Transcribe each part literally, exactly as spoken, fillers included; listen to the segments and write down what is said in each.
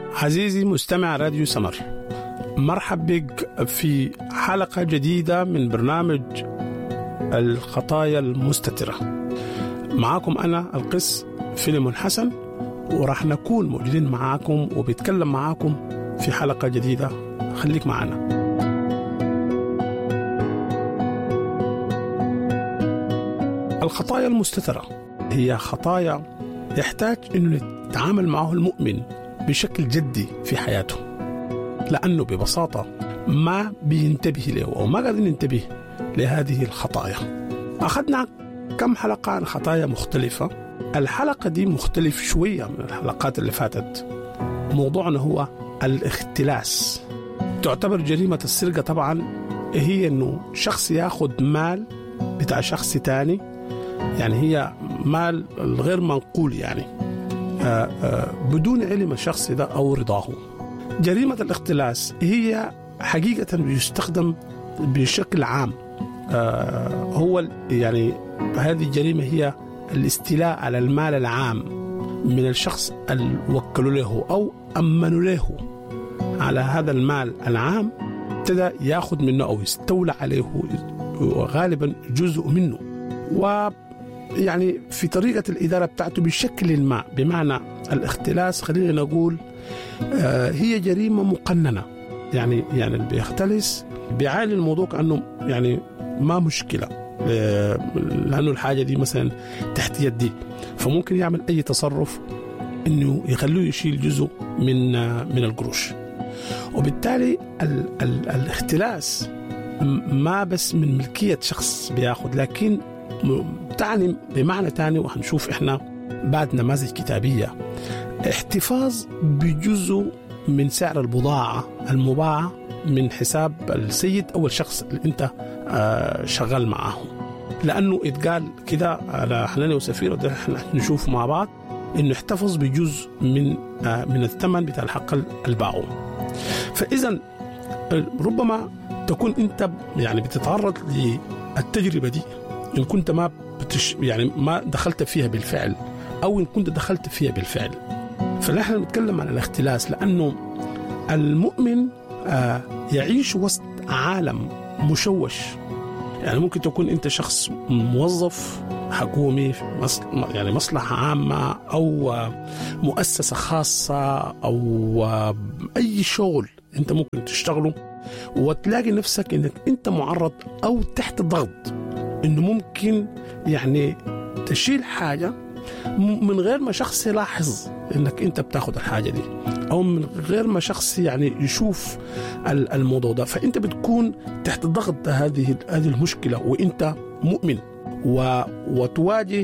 عزيزي مستمع راديو سمر، مرحب بك في حلقة جديدة من برنامج الخطايا المستترة. معاكم أنا القس فيليمون حسن، وراح نكون موجودين معاكم وبيتكلم معاكم في حلقة جديدة. خليك معنا. الخطايا المستترة هي خطايا يحتاج أنه يتعامل معه المؤمن بشكل جدي في حياته، لأنه ببساطة ما بينتبه له أو ما قادر ينتبه لهذه الخطايا. أخذنا كم حلقة عن خطايا مختلفة. الحلقة دي مختلف شوية من الحلقات اللي فاتت. موضوعنا هو الاختلاس. تعتبر جريمة السرقة طبعا هي أنه شخص يأخذ مال بتاع شخص تاني، يعني هي مال الغير منقول، يعني آآ آآ بدون علم الشخص ده أو رضاه. جريمة الاختلاس هي حقيقة بيستخدم بشكل عام. هو يعني هذه الجريمة هي الاستيلاء على المال العام من الشخص اللي وكلوا له أو أمنوا له على هذا المال العام، ابتدى يأخذ منه أو يستولى عليه وغالبا جزء منه، ويعني في طريقة الإدارة بتاعته بشكل ما. بمعنى الاختلاس خلينا نقول آه هي جريمة مقننة، يعني يعني اللي بيختلس بيعالي الموضوع كأنه يعني ما مشكلة، آه لأنه الحاجة دي مثلا تحت يدي، فممكن يعمل أي تصرف إنه يخلوه يشيل جزء من آه من القروش. وبالتالي ال ال الاختلاس ما بس من ملكية شخص بياخد، لكن تعني بمعنى تاني، وهنشوف إحنا بعد نماذج كتابية، احتفاظ بجزء من سعر البضاعة المباعة من حساب السيد أو الشخص اللي أنت شغال معه. لأنه اتقال كده على حنانيا وسفيرة، وده احنا نشوف مع بعض إنه احتفظ بجزء من من الثمن بتاع الحق الباعه. فإذا ربما تكون أنت يعني بتتعرض للتجربة دي إن كنت ما بتش يعني ما دخلت فيها بالفعل، أو إن كنت دخلت فيها بالفعل. فنحن نتكلم عن الاختلاس لأنه المؤمن آه يعيش وسط عالم مشوش. يعني ممكن تكون أنت شخص موظف حكومي في مصل... يعني مصلحة عامة أو مؤسسة خاصة أو أي شغل أنت ممكن تشتغله، وتلاقي نفسك أنك أنت معرض أو تحت ضغط إنه ممكن يعني تشيل حاجة من غير ما شخص يلاحظ إنك أنت بتاخد الحاجة دي، أو من غير ما شخص يعني يشوف الموضوع ده. فأنت بتكون تحت ضغط هذه هذه المشكلة وأنت مؤمن، وتواجه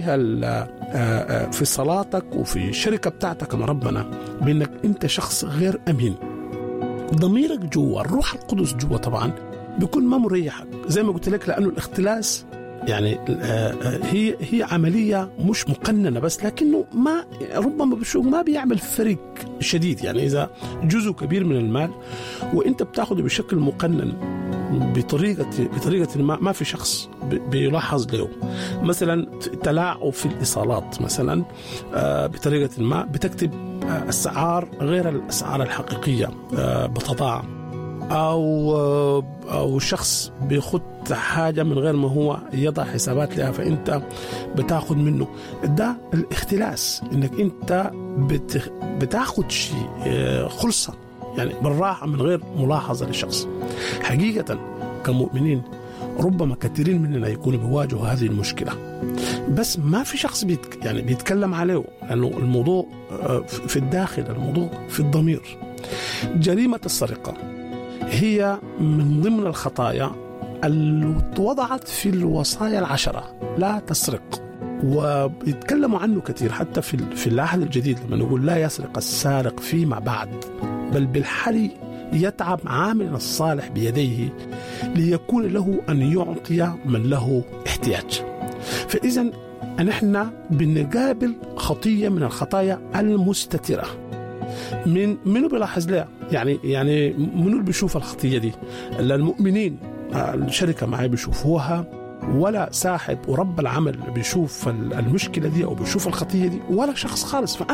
في صلاتك وفي الشركة بتاعتك مع ربنا بأنك أنت شخص غير أمين. ضميرك جوا، الروح القدس جوا طبعا بيكون ما مريحك، زي ما قلت لك، لأنه الاختلاس يعني هي هي عملية مش مقننة بس، لكنه ما ربما بشوف ما بيعمل فرق شديد. يعني إذا جزء كبير من المال وأنت بتاخده بشكل مقنن بطريقة بطريقة ما, ما في شخص بيلاحظ له، مثلا تلاعب في الإيصالات، مثلا بطريقة ما بتكتب الأسعار غير الأسعار الحقيقية بتضاعف، أو أو شخص بيخط حاجة من غير ما هو يضع حسابات لها، فأنت بتاخد منه. ده الاختلاس، إنك أنت بت بتاخد شيء خلصة يعني بالراحة من غير ملاحظة للشخص. حقيقة كمؤمنين ربما كثيرين مننا يكونوا بيواجهوا هذه المشكلة، بس ما في شخص بيت يعني بيتكلم عليه، لأنه الموضوع في الداخل، الموضوع في الضمير. جريمة السرقة هي من ضمن الخطايا اللي وضعت في الوصايا العشرة، لا تسرق، ويتكلموا عنه كثير حتى في في العهد الجديد لما نقول لا يسرق السارق فيما بعد، بل بالحري يتعب عامل الصالح بيديه ليكون له أن يعطي من له احتياج. فإذا نحن بنقابل خطية من الخطايا المستترة. من منو بيلاحظ لها؟ يعني يعني منو اللي بيشوف الخطية دي؟ المؤمنين، الشركة معي بيشوفوها، ولا صاحب ورب العمل بيشوف المشكلة دي أو بيشوف الخطية دي، ولا شخص خالص. فأنا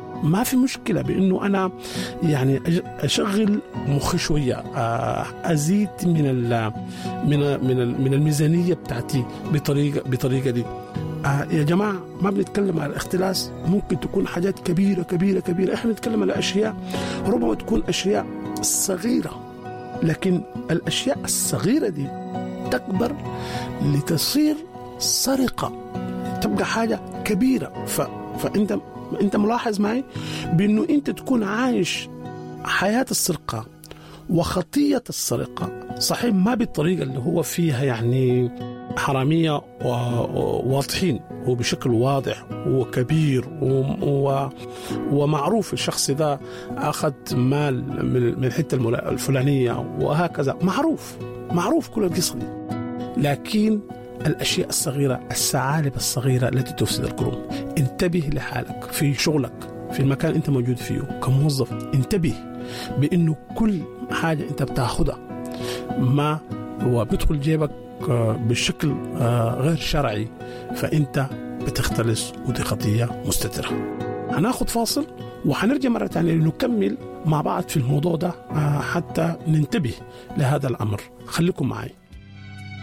ما في مشكلة بأنه أنا يعني أشغل مخي شوية، أزيد من ال من من من الميزانية بتاعتي بطريقة بطريقة دي. يا جماعة ما بنتكلم على الاختلاس، ممكن تكون حاجات كبيرة كبيرة كبيرة، إحنا نتكلم على أشياء ربما تكون أشياء صغيرة، لكن الأشياء الصغيرة دي تكبر لتصير سرقة، تبقى حاجة كبيرة. ف... فأنت أنت ملاحظ معي بأنه أنت تكون عايش حياة السرقة وخطية السرقة، صحيح ما بالطريقة اللي هو فيها يعني حرامية واضحين وبشكل واضح وكبير و... ومعروف الشخص ده أخذ مال من الحتة الفلانية وهكذا، معروف معروف كل القصة دي. لكن الأشياء الصغيرة، الثعالب الصغيرة التي تفسد الكروم. انتبه لحالك في شغلك، في المكان أنت موجود فيه كموظف، انتبه بأنه كل حاجة أنت بتاخدها ما هو بيدخل جيبك بشكل غير شرعي فأنت بتختلس، ودي خطية مستترة. هناخد فاصل وحنرجع مرة تانية نكمل مع بعض في الموضوع ده حتى ننتبه لهذا الأمر. خليكم معي.